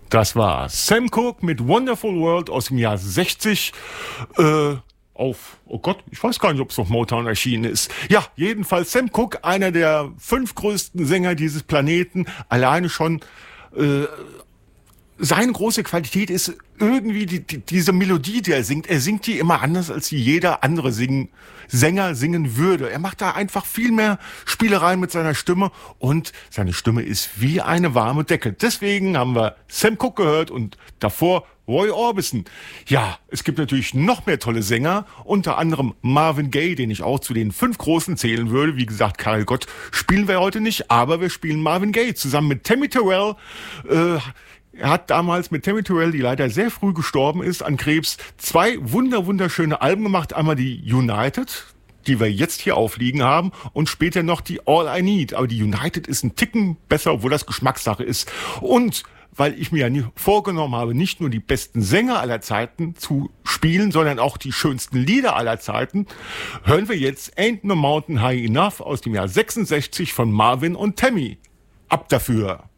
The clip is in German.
Das war Sam Cooke mit Wonderful World aus dem Jahr 60 oh Gott, ich weiß gar nicht, ob es auf Motown erschienen ist. Ja, jedenfalls Sam Cooke, einer der 5 größten Sänger dieses Planeten, alleine schon seine große Qualität ist irgendwie diese Melodie, die er singt. Er singt die immer anders, als jeder andere Sänger singen würde. Er macht da einfach viel mehr Spielereien mit seiner Stimme und seine Stimme ist wie eine warme Decke. Deswegen haben wir Sam Cooke gehört und davor Roy Orbison. Ja, es gibt natürlich noch mehr tolle Sänger, unter anderem Marvin Gaye, den ich auch zu den 5 Großen zählen würde. Wie gesagt, Karel Gott spielen wir heute nicht, aber wir spielen Marvin Gaye zusammen mit Tammy Terrell. Er hat damals mit Tammy Terrell, die leider sehr früh gestorben ist, an Krebs, 2 wunderschöne Alben gemacht. Einmal die United, die wir jetzt hier aufliegen haben, und später noch die All I Need. Aber die United ist ein Ticken besser, obwohl das Geschmackssache ist. Und weil ich mir ja nie vorgenommen habe, nicht nur die besten Sänger aller Zeiten zu spielen, sondern auch die schönsten Lieder aller Zeiten, hören wir jetzt Ain't No Mountain High Enough aus dem Jahr 66 von Marvin und Tammy. Ab dafür!